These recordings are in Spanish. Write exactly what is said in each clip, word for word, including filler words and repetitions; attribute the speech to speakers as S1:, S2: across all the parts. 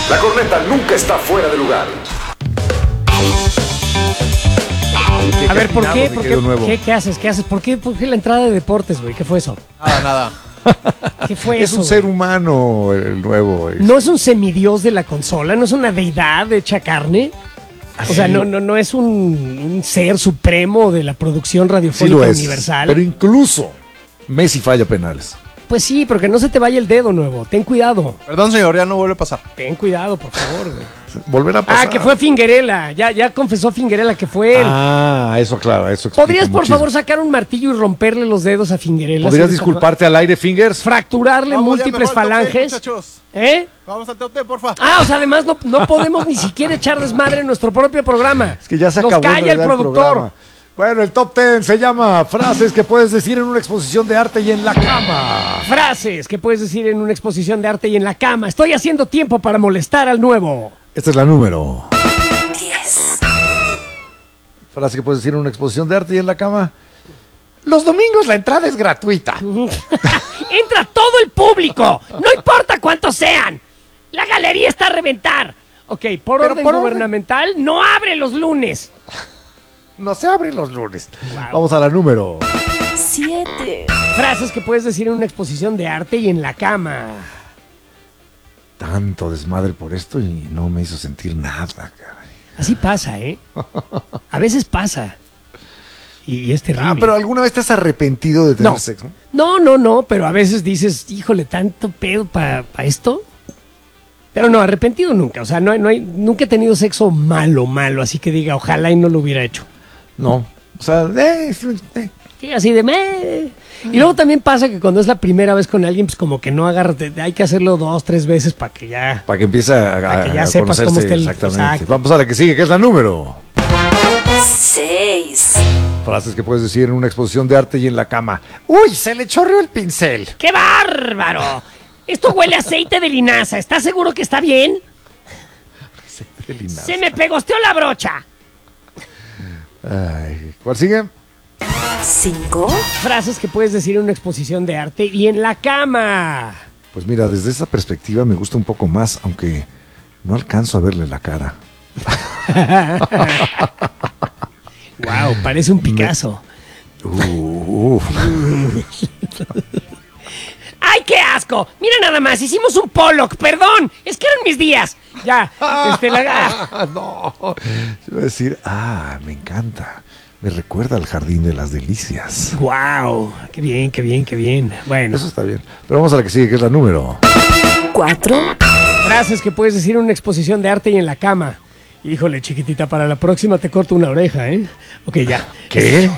S1: La corneta nunca está fuera de lugar.
S2: A ver, ¿por qué? ¿Por qué? ¿Qué, ¿Qué haces? ¿Qué haces? ¿Por qué, ¿Por qué la entrada de deportes, güey? ¿Qué fue eso?
S3: Nada, nada.
S2: ¿Qué fue
S4: Es
S2: eso?
S4: un ser
S2: güey?
S4: humano el nuevo. Es...
S2: No es un semidios de la consola, no es una deidad hecha carne. O sea, no, no, no es un, un ser supremo de la producción
S4: Sí
S2: radiofónica
S4: lo es,
S2: universal.
S4: pero incluso Messi falla penales.
S2: Pues sí, pero que no se te vaya el dedo nuevo. Ten cuidado.
S3: Perdón, señor, ya no vuelve a pasar.
S2: Ten cuidado, por favor, güey.
S4: Volver a pasar.
S2: Ah, que fue Finguerela. Ya, ya confesó Finguerela que fue él.
S4: Ah, eso claro, eso explica
S2: ¿Podrías, por
S4: muchísimo.
S2: favor, sacar un martillo y romperle los dedos a Finguerela?
S4: ¿Podrías
S2: Sí,
S4: disculparte al aire, Fingers?
S2: fracturarle
S3: Vamos, ya
S2: múltiples
S3: mejor al top ten,
S2: falanges.
S3: muchachos.
S2: ¿Eh?
S3: Vamos al top ten, porfa.
S2: Ah, o sea, además no, no podemos ni siquiera echar desmadre en nuestro propio programa.
S4: Es que ya se
S2: Nos
S4: acabó en
S2: calla el
S4: realidad
S2: productor.
S4: programa. Bueno, el top ten se llama frases que puedes decir en una exposición de arte y en la cama.
S2: Frases que puedes decir en una exposición de arte y en la cama. Estoy haciendo tiempo para molestar al nuevo.
S4: Esta es la número.
S5: diez.
S4: Frase que puedes decir en una exposición de arte y en la cama. Los domingos la entrada es gratuita.
S2: Entra todo el público. No importa cuántos sean. La galería está a reventar. Ok, por
S4: Pero
S2: orden
S4: por orden-
S2: gubernamental, no abre los lunes.
S4: No se abren los lunes.
S2: Wow.
S4: Vamos a la número.
S5: siete.
S2: Frases que puedes decir en una exposición de arte y en la cama.
S4: Tanto desmadre por esto y no me hizo sentir nada, caray.
S2: Así pasa, ¿eh? A veces pasa. Y, y es terrible.
S4: Ah, pero ¿alguna vez te has arrepentido de tener
S2: No.
S4: sexo?
S2: No, no, no, pero a veces dices, híjole, tanto pedo para esto. Pero no, arrepentido nunca. O sea, no, hay- no hay, nunca he tenido sexo malo, malo, así que diga, ojalá y no lo hubiera hecho.
S4: No. O sea, eh, eh.
S2: Sí, así de me. Y luego también pasa que cuando es la primera vez con alguien, pues como que no agarras, te- hay que hacerlo dos, tres veces para que ya.
S4: Para que empiece a,
S2: Para que ya
S4: a
S2: sepas cómo
S4: conocerse
S2: está el-
S4: exactamente.
S2: exacto.
S4: Vamos a la que sigue, que es la número.
S5: seis.
S4: Frases que puedes decir en una exposición de arte y en la cama. ¡Uy, se le chorreó el pincel!
S2: ¡Qué bárbaro! Esto huele a aceite de linaza. ¿Estás seguro que está bien?
S4: Qué linda.
S2: Se me pegosteó la brocha.
S4: Ay, ¿cuál sigue?
S5: cinco.
S2: Frases que puedes decir en una exposición de arte y en la cama.
S4: Pues mira, desde esa perspectiva me gusta un poco más, aunque no alcanzo a verle la cara.
S2: Wow, parece un Picasso.
S4: Uh, uf.
S2: ¡Ay, qué asco! Mira nada más, hicimos un Pollock, perdón, es que eran mis días. Ya, este, la...
S4: Ah, no. Iba a decir, ah, me encanta. Me recuerda al jardín de las delicias.
S2: Wow, qué bien, qué bien, qué bien. Bueno,
S4: Eso está bien. Pero vamos a la que sigue, que es la número.
S5: cuatro.
S2: frases que puedes decir en una exposición de arte y en la cama. Híjole, chiquitita, para la próxima te corto una oreja, ¿eh? Ok, ya.
S4: ¿Qué?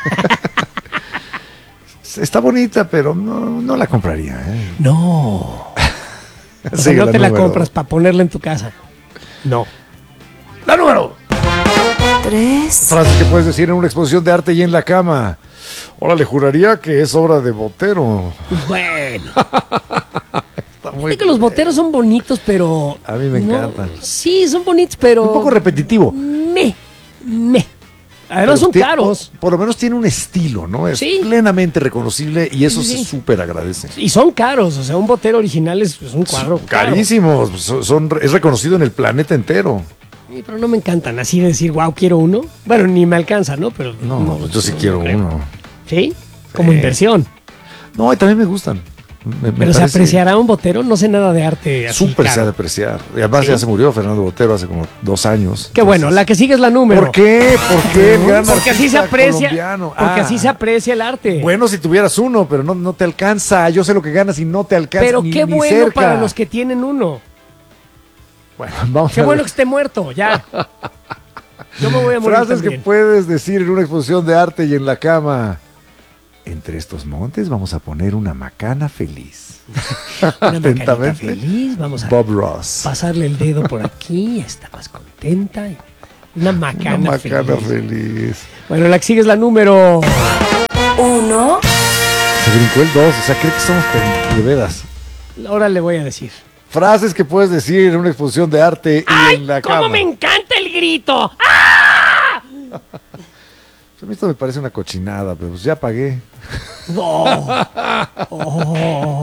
S4: Está bonita, pero no, no la compraría. ¿eh?
S2: No. O sea,
S4: Sigue
S2: no te la
S4: número.
S2: compras para ponerla en tu casa. No.
S4: La número.
S5: tres.
S4: Frases que puedes decir en una exposición de arte y en la cama. Ahora le juraría que es obra de Botero.
S2: Bueno.
S4: Está muy
S2: Fíjate que los boteros son bonitos, pero...
S4: A mí me
S2: no-
S4: encantan.
S2: Sí, son bonitos, pero...
S4: Un poco repetitivo.
S2: Me, me. Además
S4: Pero
S2: son
S4: tie-
S2: caros.
S4: Por, por lo menos tiene un estilo, ¿no? Es
S2: Sí.
S4: plenamente reconocible y eso
S2: Sí,
S4: se
S2: sí.
S4: súper agradece.
S2: Y son caros, o sea, un botero original es, es un cuadro caro.
S4: Carísimos, son, son- es reconocido en el planeta entero.
S2: Sí, pero no me encantan así de decir, wow, quiero uno. Bueno, ni me alcanza, ¿no? Pero
S4: No, pues yo sí quiero
S2: creo.
S4: uno.
S2: ¿Sí? Como
S4: Sí.
S2: inversión.
S4: No, y también me gustan. Me- me
S2: Pero se
S4: parece
S2: apreciará un botero, no sé nada de arte así
S4: Súper se ha de
S2: caro.
S4: apreciar. Y además
S2: Sí.
S4: ya se murió Fernando Botero hace como dos años.
S2: Qué bueno,
S4: Entonces,
S2: la que sigue es la número.
S4: ¿Por qué? ¿Por qué? El gran
S2: Porque así se
S4: artista
S2: aprecia.
S4: colombiano.
S2: Porque
S4: Ah.
S2: así se aprecia el arte.
S4: Bueno, si tuvieras uno, pero no, no te alcanza. Yo sé lo que ganas y no te alcanza.
S2: pero
S4: ni,
S2: qué
S4: ni
S2: bueno
S4: cerca.
S2: para los que tienen uno.
S4: Bueno, vamos
S2: Qué
S4: a
S2: bueno
S4: ver.
S2: que esté muerto, ya. Yo me voy a morir
S4: Frases que
S2: también.
S4: puedes decir en una exposición de arte y en la cama. Entre estos montes vamos a poner una macana feliz.
S2: Una macanita
S4: Atentamente,
S2: feliz, vamos a
S4: Bob Ross.
S2: pasarle el dedo por aquí, está más contenta. y- Una macana,
S4: Una macana
S2: feliz.
S4: feliz.
S2: Bueno, la que sigue es la número.
S5: uno.
S4: Se brincó el dos, o sea, cree que somos pen- de veras.
S2: Ahora le voy a decir.
S4: Frases que puedes decir en una exposición de arte y
S2: ¡Ay,
S4: en la
S2: cómo
S4: cama.
S2: me encanta el grito! ¡Ah!
S4: A mí esto me parece una cochinada, pero pues ya pagué.
S2: Oh, oh.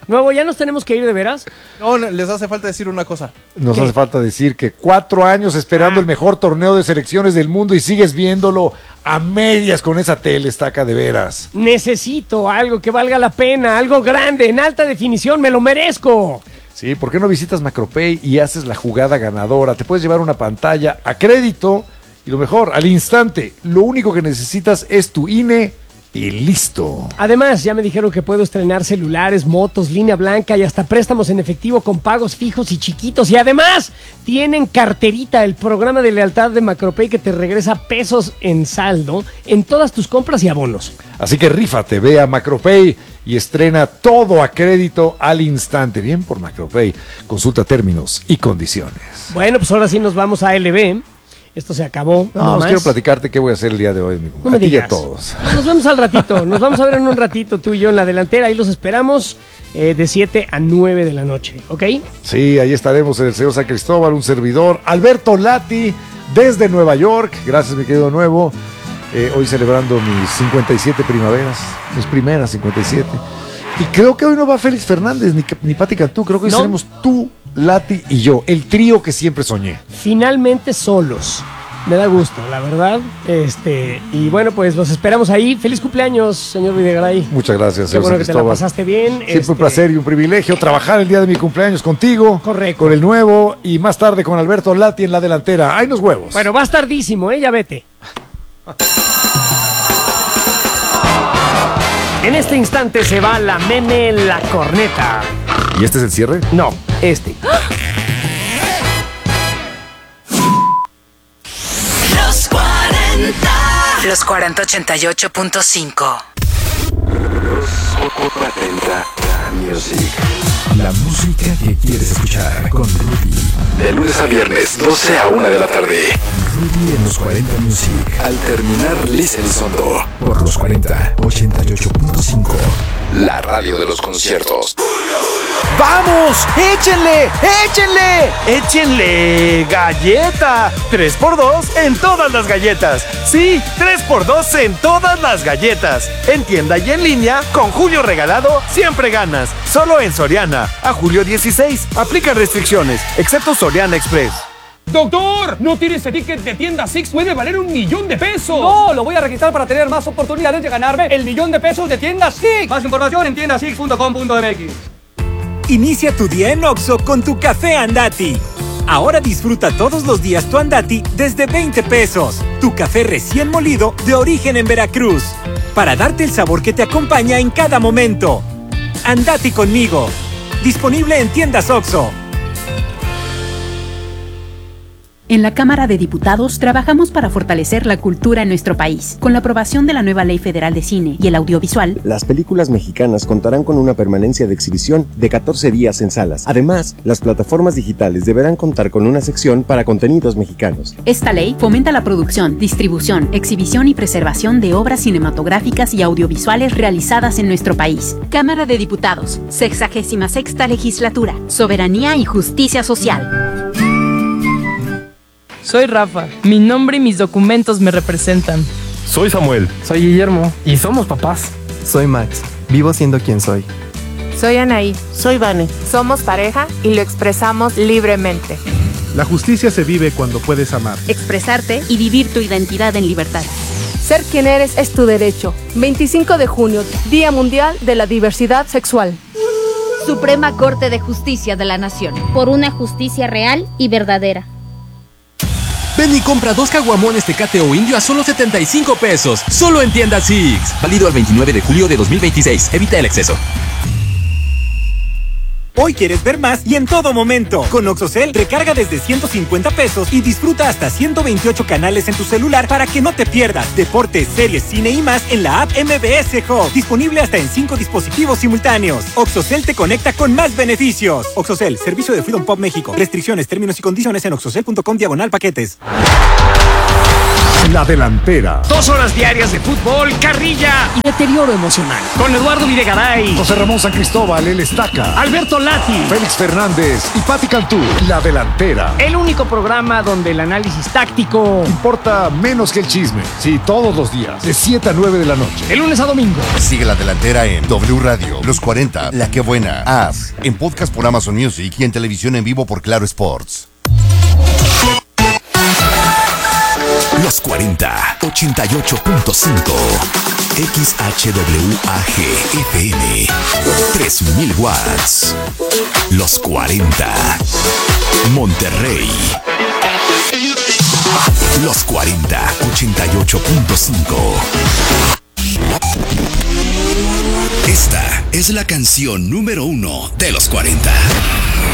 S2: Nuevo, ¿ya nos tenemos que ir de veras?
S3: No, no, les hace falta decir una cosa.
S4: Nos
S2: ¿Qué?
S4: hace falta decir que cuatro años esperando
S2: Ah.
S4: el mejor torneo de selecciones del mundo y sigues viéndolo a medias con esa tele, estaca de veras.
S2: Necesito algo que valga la pena, algo grande, en alta definición, me lo merezco.
S4: Sí, ¿por qué no visitas Macropay y haces la jugada ganadora? Te puedes llevar una pantalla a crédito y lo mejor, al instante. Lo único que necesitas es tu I N E y listo.
S2: Además, ya me dijeron que puedo estrenar celulares, motos, línea blanca y hasta préstamos en efectivo con pagos fijos y chiquitos. Y además, tienen Carterita, el programa de lealtad de Macropay que te regresa pesos en saldo en todas tus compras y abonos.
S4: Así que rífate, ve a Macropay y estrena todo a crédito al instante. Bien por Macropay. Consulta términos y condiciones.
S2: Bueno, pues ahora sí nos vamos a L B. Esto se acabó.
S4: No,
S2: no
S4: pues
S2: más.
S4: quiero platicarte qué voy a hacer el día de hoy, amigo.
S2: No me
S4: a ti y
S2: digas.
S4: a todos.
S2: Nos vemos al ratito. Nos vamos a ver en un ratito tú y yo en la delantera. Ahí los esperamos eh, de siete a nueve de la noche. ¿Ok?
S4: Sí, ahí estaremos en el señor San Cristóbal, un servidor, Alberto Lati, desde Nueva York. Gracias, mi querido Nuevo. Eh, hoy celebrando mis cincuenta y siete primaveras, mis primeras cincuenta y siete. Y creo que hoy no va Félix Fernández ni, ni Pati Cantú. Creo que hoy
S2: No.
S4: seremos tú, Lati y yo, el trío que siempre soñé.
S2: Finalmente solos. Me da gusto, la verdad. Este, y bueno, pues los esperamos ahí. Feliz cumpleaños, señor Videgaray.
S4: Muchas gracias,
S2: Qué
S4: señor
S2: bueno
S4: San
S2: que te la
S4: Cristóbal.
S2: pasaste bien.
S4: Siempre
S2: Este,
S4: un placer y un privilegio trabajar el día de mi cumpleaños contigo.
S2: Correcto.
S4: Con el Nuevo y más tarde con Alberto Lati en la delantera. ¡Ay, los huevos!
S2: Bueno, vas tardísimo, ¿eh? Ya vete. En este instante se va la meme la corneta.
S4: ¿Y este es el cierre?
S2: No, este.
S5: Los cuarenta.
S6: Los cuarenta ochenta y ocho punto cinco.
S1: cuarenta Music.
S7: La música que quieres escuchar con Rudy.
S1: De lunes a viernes, doce a una de la tarde.
S7: Rudy en los cuarenta Music.
S1: Al terminar Listen Sondo,
S7: Por los cuarenta ochenta y ocho punto cinco.
S1: la radio de los conciertos.
S8: ¡Vamos! ¡Échenle! ¡Échenle! ¡Échenle galleta! tres por dos en todas las galletas. Sí, tres por dos en todas las galletas. En tienda y en línea, con Julio Regalado, siempre ganas. Solo en Soriana. A julio dieciséis. Aplica restricciones, excepto Soriana Express.
S9: ¡Doctor! No tires ese ticket de tienda Six, puede valer un millón de pesos.
S10: No, lo voy a registrar para tener más oportunidades de ganarme el millón de pesos de tienda Six. Más información en tienda six punto com punto m x.
S11: Inicia tu día en Oxxo con tu café Andati. Ahora disfruta todos los días tu Andati desde veinte pesos. Tu café recién molido de origen en Veracruz. Para darte el sabor que te acompaña en cada momento. Andati conmigo. Disponible en tiendas Oxxo.
S12: En la Cámara de Diputados trabajamos para fortalecer la cultura en nuestro país. Con la aprobación de la nueva Ley Federal de Cine y el Audiovisual,
S13: las películas mexicanas contarán con una permanencia de exhibición de catorce días en salas. Además, las plataformas digitales deberán contar con una sección para contenidos mexicanos.
S12: esta ley fomenta la producción, distribución, exhibición y preservación de obras cinematográficas y audiovisuales realizadas en nuestro país. Cámara de Diputados, sexagésima sexta Legislatura, Soberanía y Justicia Social.
S14: Soy Rafa, mi nombre y mis documentos me representan.
S15: Soy Samuel.
S16: Soy Guillermo y somos papás.
S17: Soy Max, vivo siendo quien soy.
S18: Soy Anaí. Soy Vane. Somos pareja y lo expresamos libremente.
S19: La justicia se vive cuando puedes amar,
S12: expresarte y vivir tu identidad en libertad.
S18: Ser quien eres es tu derecho. veinticinco de junio, Día Mundial de la Diversidad Sexual.
S20: Suprema Corte de Justicia de la Nación. Por una justicia real y verdadera.
S21: Ven y compra dos caguamones Tecate o Indio a solo setenta y cinco pesos. Solo en tienda Six. Válido al veintinueve de julio de dos mil veintiséis. Evita el exceso.
S11: Hoy quieres ver más y en todo momento. Con OxoCell, recarga desde ciento cincuenta pesos y disfruta hasta ciento veintiocho canales en tu celular para que no te pierdas deportes, series, cine y más en la app M B S Hub. Disponible hasta en cinco dispositivos simultáneos. OxoCell te conecta con más beneficios. OxoCell, servicio de Freedom Pop México. Restricciones, términos y condiciones en oxocell punto com diagonal paquetes.
S4: La delantera.
S2: Dos horas diarias de fútbol, carrilla y deterioro emocional. Con Eduardo Videgaray,
S4: José Ramón San Cristóbal, el Estaca,
S2: Alberto Lati,
S4: Félix Fernández y Pati Cantú, La Delantera.
S2: el único programa donde el análisis táctico
S4: Importa menos que el chisme. Sí, todos los días, de siete a nueve de la noche.
S2: de lunes a domingo.
S15: Sigue La Delantera en W Radio, Los cuarenta, La Que Buena, As, en podcast por Amazon Music y en televisión en vivo por Claro Sports.
S7: Los cuarenta, ochenta y ocho punto cinco. X H W A G F M. tres mil watts. Los cuarenta. Monterrey. Los cuarenta, ochenta y ocho punto cinco. Esta es la canción número uno de los cuarenta.